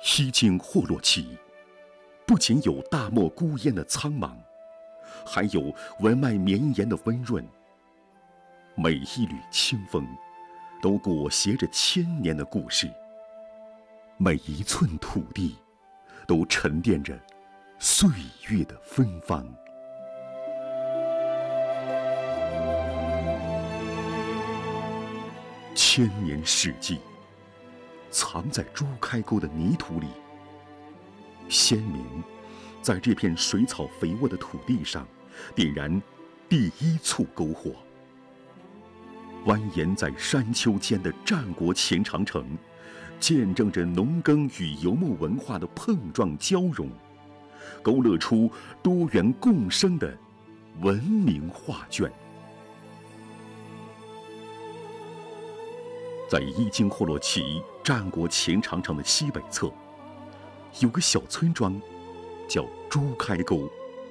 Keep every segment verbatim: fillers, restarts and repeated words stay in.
西京霍洛旗不仅有大漠孤烟的苍茫，还有文脉绵延的温润。每一缕清风都裹挟着千年的故事，每一寸土地都沉淀着岁月的芬芳。千年史记藏在朱开沟的泥土里，先民在这片水草肥沃的土地上点燃第一簇篝火。蜿蜒在山丘间的战国前长城，见证着农耕与游牧文化的碰撞交融，勾勒出多元共生的文明画卷。在伊京霍洛旗战国前长城的西北侧，有个小村庄，叫朱开沟。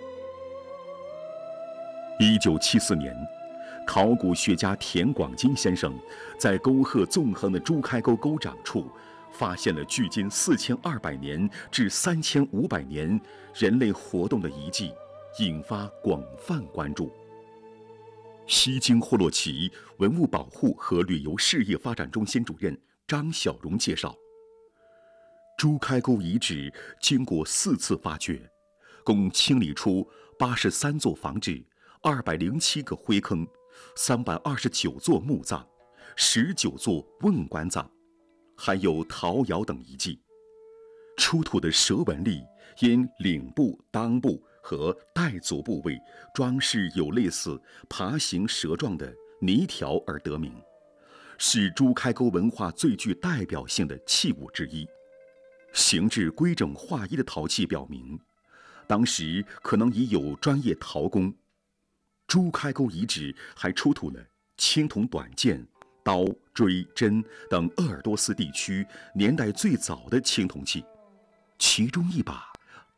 一九七四年，考古学家田广金先生在沟壑纵横的朱开沟沟长处，发现了距今四千二百年至三千五百年人类活动的遗迹，引发广泛关注。西京霍洛旗文物保护和旅游事业发展中心主任张小荣介绍，朱开沟遗址经过四次发掘，共清理出八十三座房址、二百零七个灰坑、三百二十九座墓葬、十九座瓮棺葬，还有陶窑等遗迹。出土的蛇纹立因领部、裆部和带足部位装饰有类似爬行蛇状的泥条而得名，是朱开沟文化最具代表性的器物之一。形制规整划一的陶器表明，当时可能已有专业陶工。朱开沟遗址还出土了青铜短剑、刀、锥、针等鄂尔多斯地区年代最早的青铜器，其中一把